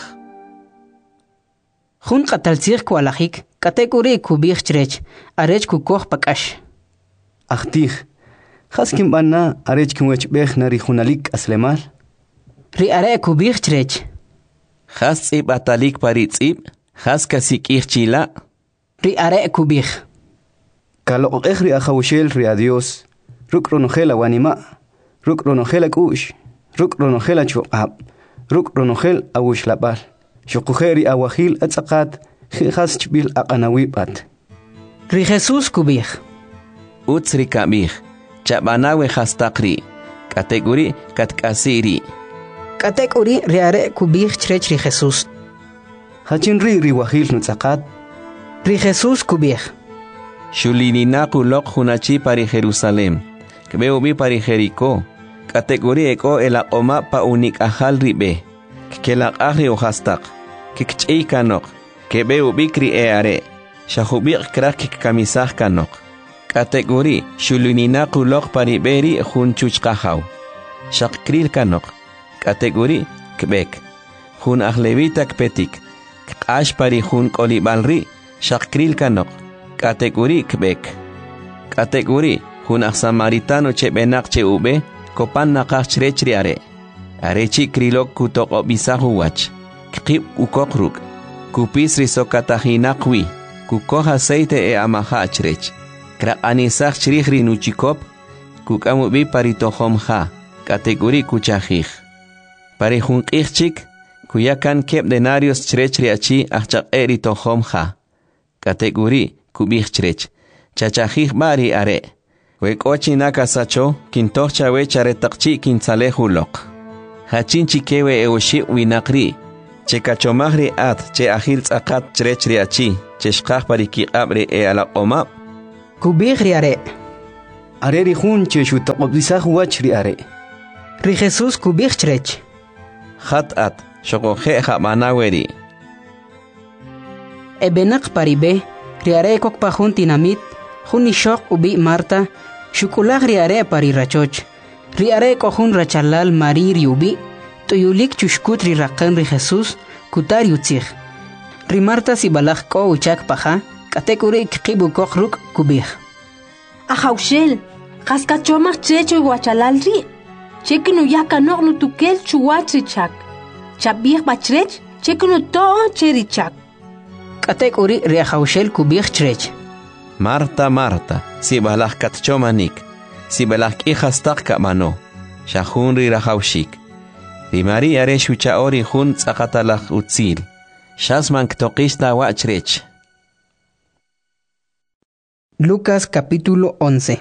Jun qataltzir kualajik. Kategori kubir chrech. Arech kukoh pakash. Achtij. Haskim bana arech kumwech bech nari junalik aslemal. Ri are kubir chrech. Has tzib atalik paritzib, has kasik irchila. Ri are kubih. Kalo echri ahaushel ri adios. Ruk ronogela wanima. Ruk ronogela kush. Ruk ronogela chuqab. Ruk ronogel awush labal. Shukujeri awahil atzakat. Has chbil aqanawibat. Ri Jesús kubih. Utsri kabih. Chabanawe hastakri. Kategori katkasiri. Kategori riare kubih chrech ri Jesús. Hachin ri ri wahil nutzakat. Ri Jesús kubih. Shulininaku lok hunachi pari Jerusalem. Kbeo bi pari Jericó. Kategori eko ela oma pa unik ahal ribe. Kelak ahri ohastak. Kikchei kanok. Kebeo bikri eare. Shahubik krak kikamisah kanok. Kategori shulininaku lok pari beri hunchuchkahaw. Shakkril kanok. Kategori Quebec. Hun ahlevita kpetik. Kash pari hun kolibalri. Shakril kanok. Kategori Quebec. Kategori hun samaritano che benak che ube. Kopan nakach chrechriare. Arechi krilok kutok obisahu wach. Kip ukokruk. Kupis risokatahinakwi. Kukoh aceite e amaha chrech. Krak anisach chrihri nuchikop. Kukamubi paritohom ha. Kategori kuchahij. Pari hun ichchik, kuyakan kep denarios chrechri achi achak eri tohomja. Kategori kubich chrech. Chachajij bari are. Wekochi naka sacho, kintocha wechare takchi kinsalehulok. Hachin chikewe eoshi winakri. che kachomahri at che ahil tsakat chrech ri achi che shqaq pariki abre e ala oma kubih ri are are ri hun che shu taqobdisah wach ri are ri Jesus kubih chrech khat at shoqoje khamanaweri ebenak paribe ri are kok pahun tinamit hun shok ubi Marta shukulah ri are pari rachoch ri are kohun rachalal mari ri ubi tuyulik chushkut ri raqan ri Jesus kutar yutzig ri Marta si balak ko uchak paha katekuri kibu kokruk kubih ahaushel kaskachomar checho guachalal ri chekinu yakanok nu tukel chuwatri chak chabih bachrech chekinu to cheri chak katekuri ri ahaushel kubih chrech Marta Marta si balak katchomanik si balak ihastak kamano shahun ri rahaushik ri Maria re shucha ori hun tsaqatalak utzil shasman ktoqista wachrech. Lucas capítulo once.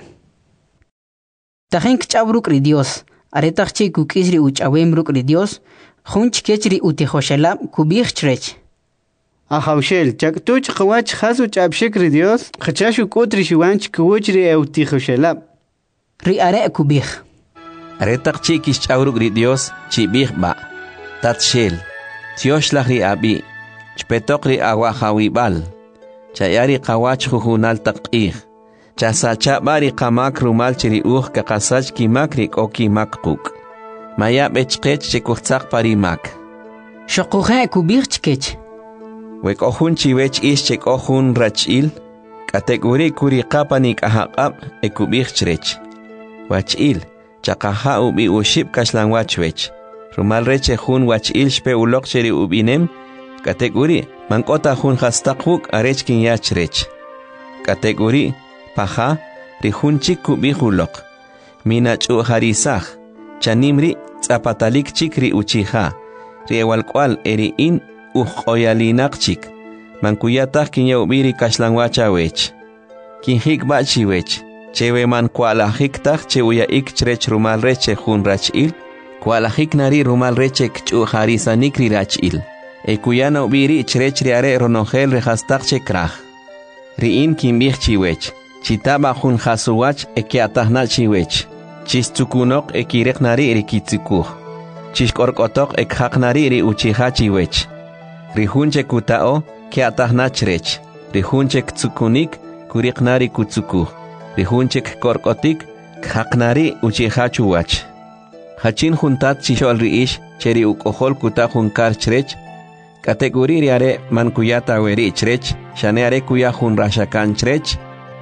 Tajen kchabruk ri Dios aretachchi kukisri uchawembruk ri Dios hunch kechri utihoshelab kubih chrech ahaushel chaktuch qawach khasu chabshik ri Dios khachashu kutri shuwanch kuchri eutihoshelab ri are kubih aretachchi kishchabruk ri Dios chibih ba tatshel tioshlah ri abi chpetok ri awahawibal chayari qawach khunal taqih chasacha bari qamak rumal chiri uj kaqasach kimakri oki makquk maya bechqech chekutzaq parimak shoqoje kubih chkech we kohun chiwech is che kohun rachil kategori kuri qapanik ahaqab e kubih chrech wachil chaqaha ubi ushib kashlan wachwech rumal reche hun wachil shpe uloq chiri ubinem kategori mankota hun hastaquk arechkin yachrech kategori paha rihunchik kubihulok minachu harisaj chanimri zapatalik chikri uchiha riewalkwal eri in ujoyalinakchik mankuyataq kinyawbiri kashlanwachawech kinhik bachiwech chewe man kwalajiktaj chewuya ikchrech rumal reche hun rachil kwalajik nari rumal reche kchu harisanikri rachil ekuyana ubiri chrech riare ronogel rehastaq chekraj riin kimbih chiwech chitaba hun hasuwach ekiatahna chiwech chistukunok ekiriknari rikitsukuj chishkorkotok ekhaqnari ri uchiha chiwech rihunche kutao kiatahna chrech rihunche tsukunik kuriknari kutsukuj rihunche korkotik khaqnari uchiha chuwach hachin juntat chishol riish cheri ukohol kuta junkar chrech kategori riare mankuyata weri chrech shaneare kuya hun rashakan chrech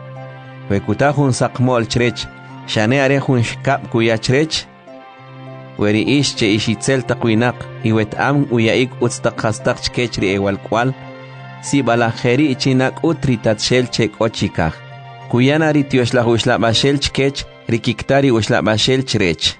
wekuta hun sakmol chrech shaneare hun shkap kuya chrech weri ish che ishitzel taqwinak iwet am uyaik utstaqhastaq chkechri ewalkwal si balajeri chinak utri tatshel chek ochikaj kuyanari tioshla ushlabashel chkech rikiktari ushlabashel chrech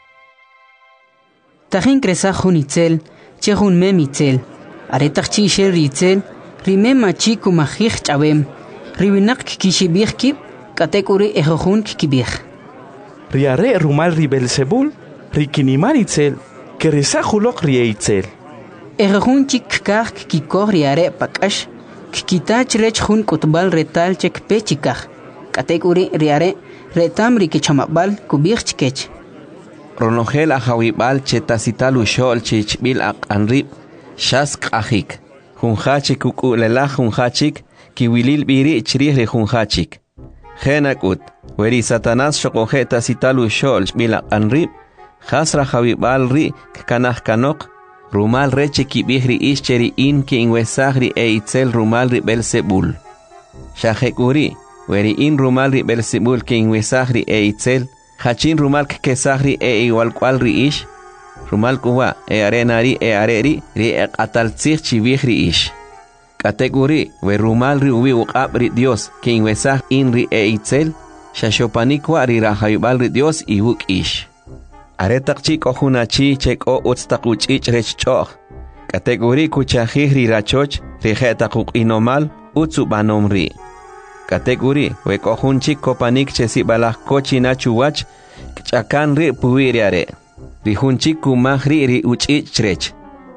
tajin kresa junitzel che hun memitzel aretachchi shel ritzel rimema chiku majij chabem ribinak kishibih kib katekuri ejojun kibih riare rumal ribelsebul rikinimanizel keresa julok rieitzel ejojun chik kah kikor riare pakash kikitach rech hun kutbal retal chek pechikah katekuri riare retam rikichamabal kubih chkech ronogel ahawibal chetasital ushol chichbil aqanrib shask ahik junhachik ukulela junhachik kiwilil biri chrih re junhachik genakut weri satanas shoqojeta sitalu shol bila anrib khasra hawibal ri kanah kanok rumal reche kibihri ischeri in ki inwesagri e itzel rumal ri belsebul shahekuri weri in rumal ri belsebul ki inwesagri e itzel hachin rumal kesagri e igual cual ri ish rumal kuwa e arenari e areri ri e qataltzig chibihri ish kategori we rumal ri ubi uqab ri Dios ki inwesag in ri e itzel shashopanikwa ri rahayubal ri Dios ibuk ish aretak chik ojunachi chek o utstakuch ich rech choch kategori kuchahih ri rachoch ri hetakuk inomal utsu banom ri kategori we kohun chik kopanik chesi balak kochina chuwach chakan ri puwiriare ri hunchik kumahri ri uch ich rech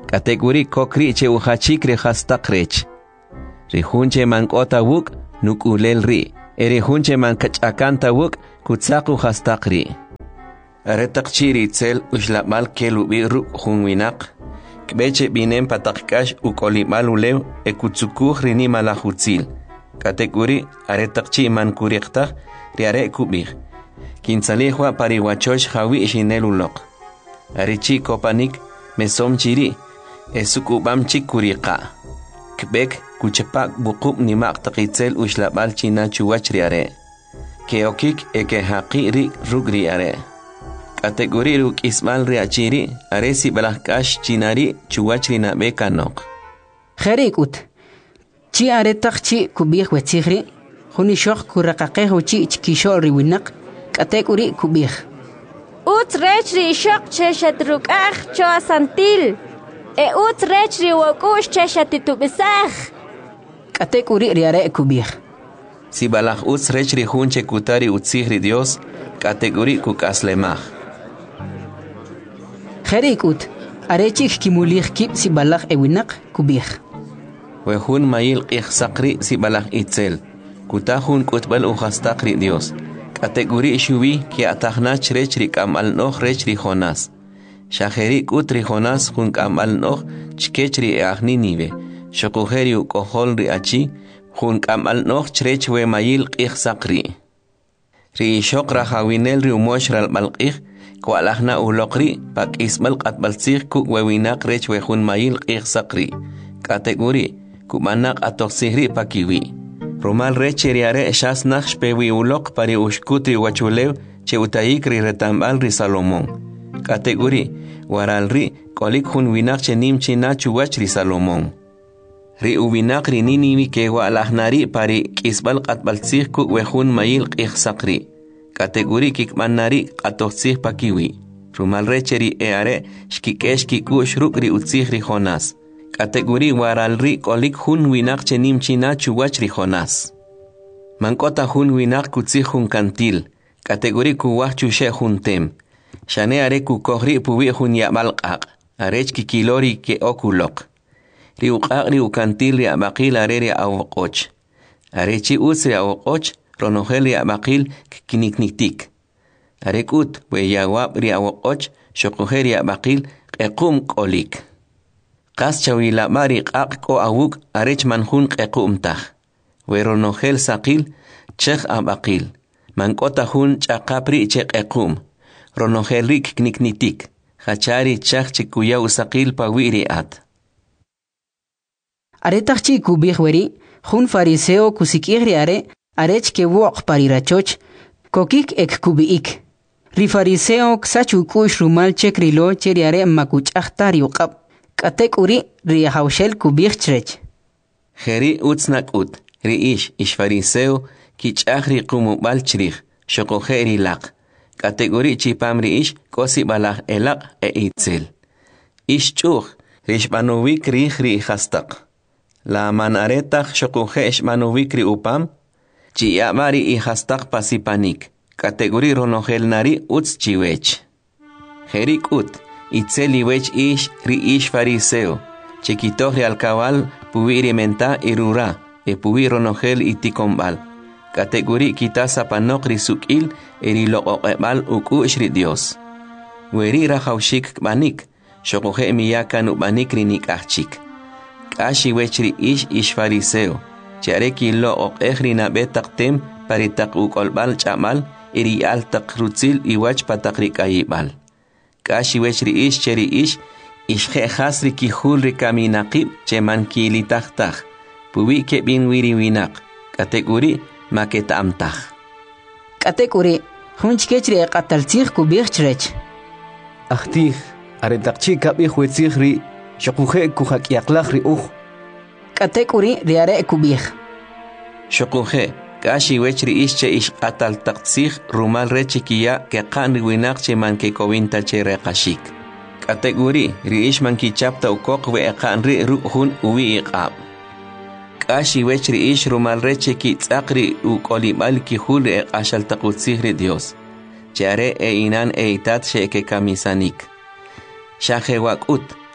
Kategori kokri che uhachik re hastak rech. Rihunche man kota wuk nukulel ri. Erihunche man kachakanta wuk kutsaku hastak ri. Aretak chiri itzel ushlamal kelubi ru hunwinak. Kbeche binem patakkash ukolimal ulew ekutsukuh rini malahutzil. Kategori aretak chi man kuriqtak riare kubih. Kinsalihwa pariwachosh hawi shinelulok. Arichi kopanik mesom chiri. Esukubam chikuriqa. Kbek kuchepak bukub nimak takitzel ushlabal china chuwach riare. Keokik eke haqi ri rugri are. Kategori ruk ismal riachiri aresi balakash chinari chuwach rina bekanok. Kherikut. Chi are takchi kubih wetzihri. Huni shok kurakaqeh uchi chkishol riwinak. Kategori kubih. Ut rech ri shok cheshatruk ah choa santil. E ut rech ri wakush cheshatitubisah. Kategori riare kubih. Si balak ut rech ri hunche kutari utzihri Dios. Kategori kukaslemah. Kherikut. Arechik kimulih kip si balak ewinak kubih. Wehun mayil qih sakri si balak itzel. Kutahun kutbal uhastakri Dios. Kategori shuwi ki atahnach rech ri kamal noh rech ri Jonas. Shaheri kut ri Jonas hun kamal noh chkech ri eahni nive. Shokuheri ukohol ri achi hun kamal noh chrech we mayil qih sakri. Ri shok rahawinel ri umosh ral malqih ko alahna ulokri pak ismal qatbalsih ku wewinak rech we hun mayil qih sakri. Kategori kumanak atoksihri pakiwi. Romal reche riare shas nakh pewi ulok pari ushkutri wachulew che utayik ri retambal ri Salomón. Kategori waral ri kolik hun winak che nim china chuwach ri Salomón. Ri uwinak ri niniwi ke wa alahnari pari kisbal qatbalsih ku wehun mayil qih sakri. Kategori kikmanari qatoksih pakiwi. Romal reche ri eare shkikesh kiku shruk ri utzih ri Jonas. Kategori waral ri kolik hun winak chenim china chuwach ri Jonas. Mankota hun winak kutzih hun kantil. Kategori kuwach chushe hun tem. Shane are kukohri puwi hun yamal qaq. Arech kikilori ke okulok. Ri uqaq ri ukantil ri abaqil are ri awqoch. Arechi utz ri awqoch ronohel ri abaqil kinikniktik. Arekut we yawab ri awqoch shokuher ri abaqil qequm kolik. Qas chawila mari qaq ko awuk arech manhun qequmtaj. Weronogel saqil chekh abaqil. Mankota hun chaqapri che qequm. Ronogel rik kniknitik. Hachari chakh chikuya usaqil pawiri at. Aretak chi kubih weri hun fariseo kusikihri are arech ke wok parirachoch kokik ek kubiik. Ri fariseo ksachu kush rumal chekrilo cheri are makuch ahtari uqab. Kategori ri hawshel kubih chrech. Heri utsnak ut, ri ish, ish fariseo, ki chahri kumubal chrich, shokoheri lak. Kategori chipam ri ish, kosi balak elak e itzel. Ish chuch, rish manuvik rih ri hastak. La manaretak shokohe ish manuvik ri upam, chi yamari i hastak pasipanik. Kategori ronogel nari uts chiwech. Herik ut, itzeli wech ish ri ish fariseo. Chequitohri al cabal puiri menta irura. E puiro nogel itikombal. Kategori kitasa panok ri sukil eri lo oqebal uku shri Dios. Weri rahaushik banik. Shokohe miyakan ubanik ri nikachik. Kashi wech ri ish ish fariseo. Chareki lo oqehri na betaktem paritak ukolbal chamal eri al takrutzil iwach patakri kayibal. Kashi wech ri ish cheri ish ishje hasri ki hulri kaminaqib cheman ki litahtaj. Puwi ke bin wiri winak. Kategori maketa amtaj. Kategori hunchkechri qataltzih kubih chrech. Ahtih aretakchi kabih wetzih ri shokuhe kuhak yaklach ri uj. Kategori riare kubih. Shokuhe kashi wechri ische ish qatal taqtzih rumal rechikiya ke qan winak cheman ke kowinta che reqashik. Kategori ri ish man ki chapta ukok we eqan ri ruhun uwi iqab. Kashi wechri ish rumal rechiki tsaqri ukolibal ki hul eqashal taqutzih ri Dios. Chare e inan e itat sheke kamisanik. Shahe wakut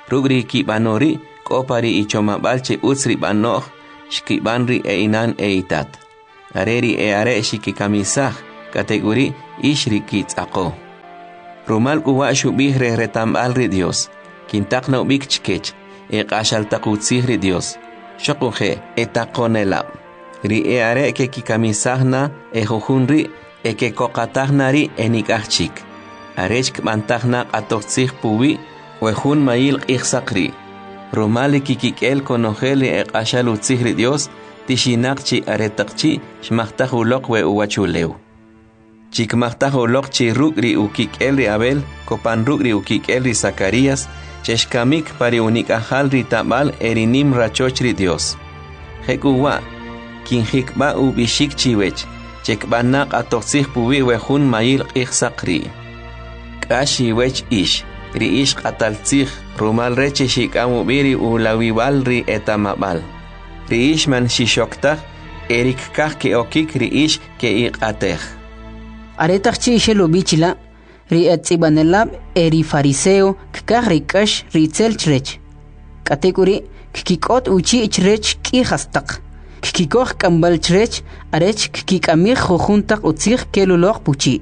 rugri kibanori kopari ichomabal che utsri banoh shkibanri e inan e itat areri e are shikikamisah kategori ishri kitsako rumal kuwa shubihre retambalri Dios kintakna ubik chkech e qashaltaqutsihri Dios shokuje etakonelab ri e are ke kikamisahna e jujunri e ke kokatahnari enikachik arechk mantahna atoxih puwi wejun mayil qixsaqri romali kikikel konojeli e qashalutsihri Dios tishinaqchi aretaqchi shmaqtajuloq we uwachuleu chikmaqtajuloq chi rugri ukikelri Abel kopan rugri ukikelri Zacarías cheshkamik pari unikajal tabal erinim rachochri Dios jekuwa kinjikba ubishik chiwech chekbanaq atoxih puwi wejun mayil qixsaqri kashi wech ish ri ish qataltzih rumal reche shikamu biri ulawiwal ri etamabal ri ish man shishoktaj erik kaj ke okik ri ish ke iqatej aretaq chi shelo bichila ri etzibanelab eri fariseo kaj ri kash ri tselchrech kategori kikot uchi ichrech ki hastaq kikoj kambal chrech arech kikamij jujuntaq utzih keluloq puchi.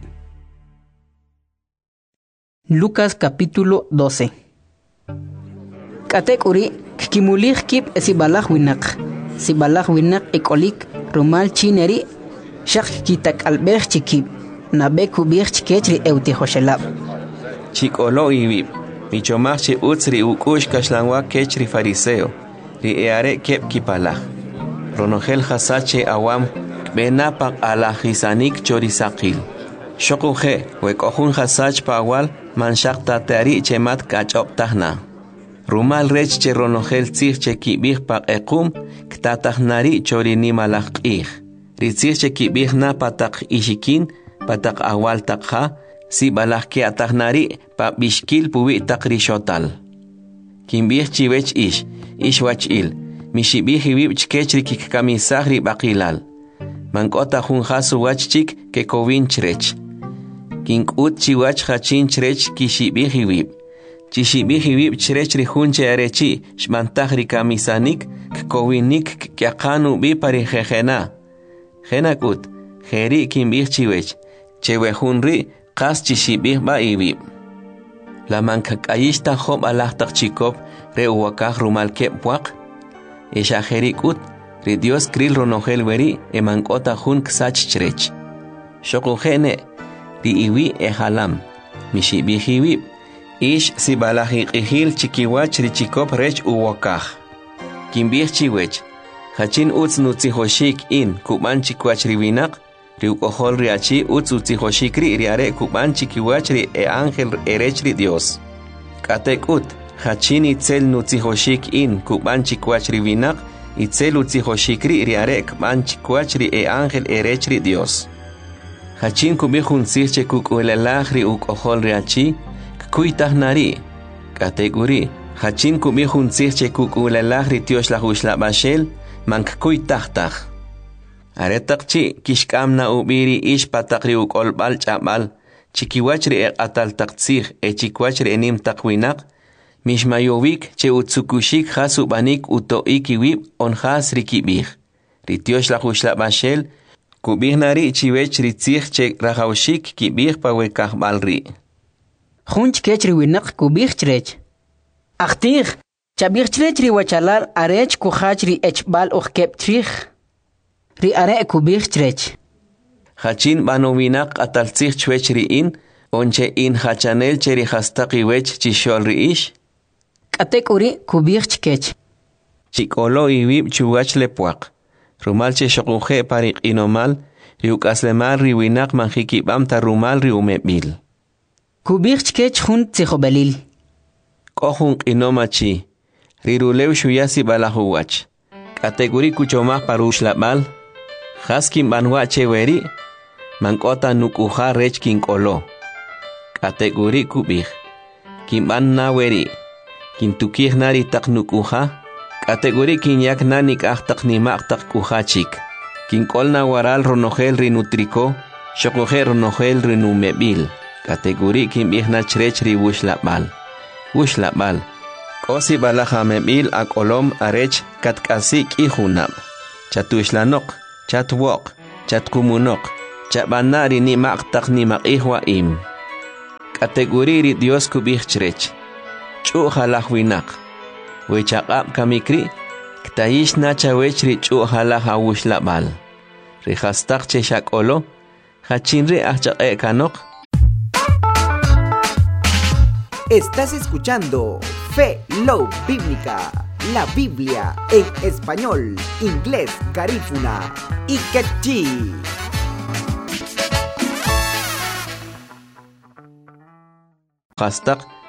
Lucas capítulo doce. Katekuri kikimulich kip sibalach winak. Sibalach winak ekolik rumal chineri shak kitak albech chikip. Nabe kubich chikechri euti hoshelab. Chikolo iwib. Michomach chi utsri ukush kashlangwa kechri fariseo. Ri eare kep kipalach. Ronogel hasache awam benapak alahisanik chorisakil. Shokuje wekohun hasach pawal manshak tatari chemat kachop tahna. Rumal rech che ronogel tzih che kibih pak ekum ktatahnari chorini malak ih. Ritzih che kibih na patak ishikin patak awal takha si balak ke atahnari pa bishkil puwi takri shotal. Kimbih chiwech ish ish wach il mishibih hibib chkechri kikamisahri bakilal. Mankota hun hasu wach chik ke kovin chrech. King ut chiwach hachin chrech kishibihiwib. Chishibihiwib chrech rihunche arechi shmantahri kamisanik kowinik kyakanu bi pari jejena. Jenakut, jeri kimbih chiwech, chewehunri kas chishibih ba iwib. La mankakayishta hob alahtak chikop re uwakah rumal kepwak. Esha jerikut, ri Dios kril ronogel weri emankota hun ksach chrech. Shokujene, ri iwi e halam, mishibihiwib, ish si balahi qihil chikiwach ri chikop rech uwakah. Kimbih chiwech, hachin utz nutzihoshik in kuban chikwach riwinak, ri ukohol riachi utz utzihoshik ri riare kuban chikiwach ri e ángel erech ri Dios. Katekut, hachin itzel nutzihoshik in kuban chikwach riwinak, itzel utzihoshikri riare kuban chikwach ri e ángel erech ri Dios. Hachin kubihun sirche kukuelelahri ukohol riachi, kuitahnari. Kategori, hachin kubihun sirche kukuelelahri Dios la huslabashel, mank kuitahtah. Aretakchi kishkamna ubiri ish patakri ukolbal chabal, chikiwachri e ataltaktsih e chikwachri enim takwinak, mishmayovik che utsukushik hasubanik utoikiwib on has rikibih. Ritiosh la huslabashel, kubihnari chiwech ritzih che rahaushik kibih pawekahbalri. Hunch kechri winak kubih chrech. Achtih, chabih chrech ri wachalal arech kuhachri echbal ukep trich. Ri are kubih chrech. Hachin banowinak ataltzih chwech ri in, onche in hachanel cheri hastaki wech chishol ri ish. Katek uri kubih chkech. Chikolo iwib chuwach lepuak. Rumal che shokuje parik inomal, riuk aslemal riwinak manjikibam ta rumal riumebil. Kubih chkech hun tzihobelil. Kohun inomachi, rirulew shuyasi balahuwach. Kategori kuchomah parush labal, haskin banwa cheweri, mankota nukuha rech kinkolo. Kategori kubih, kimban naweri, kintukih nari tak nukuha, kategori kinyak nanik ahtak nimak tak kuhachik. Kinkol na waral ronogel rinutriko, shokogel ronogel rinumebil. Kategori kimbih na chrech ri wush labal. Wush labal, Kosi balaja memil akolom arech katkasi kihunab. Chatushlanok, chatwok, chatkumunok, chabanari ni maktak ni makihwa im. Kategoriri Dios kubichtrech. Chuhalahwinak. Wechakap kamikri, ktayish na chawechri chuhalaha wushlabal. Rihastak cheshak olo, hachinri achak kanok. Estás escuchando Fe Love Bíblica, la Biblia en español, inglés, garífuna y quechí. Hashtag